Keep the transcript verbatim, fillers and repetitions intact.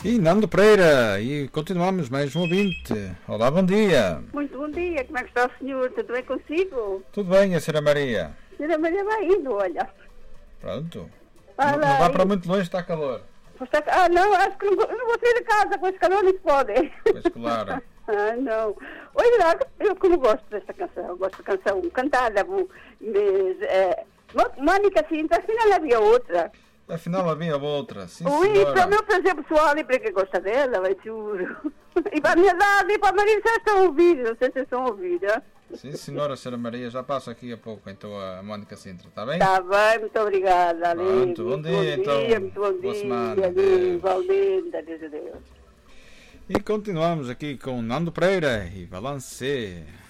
E Nando Pereira, e continuamos mais um ouvinte. Olá, bom dia. Muito bom dia, como é que está o senhor? Tudo bem consigo? Tudo bem, a senhora Maria? A senhora Maria vai indo, olha. Pronto. Vai não, lá, não vá e- para muito longe, está calor. Está- Ah, não, acho que não, vou- não vou sair de casa com esse calor, não se pode. Pois claro. Ah, não. Olha lá, eu como gosto desta canção, eu gosto de canção cantada, mas, é, Mônica Sintra, afinal havia outra. Afinal havia outra, sim Ui, para o senhora. meu prazer pessoal e para quem gosta dela, vai juro. E para a minha idade e para a Maria, já estão a ouvir, não sei se estão a ouvir, ah? Sim senhora, senhora Maria, já passo aqui a pouco então a Mónica Sintra, está bem? Está bem, muito obrigada, amigo. Pronto, bom Muito dia, então. Muito bom Boa dia, semana, amigo, adeus. igualmente, adeus, adeus. E continuamos aqui com Nando Pereira e Balancê.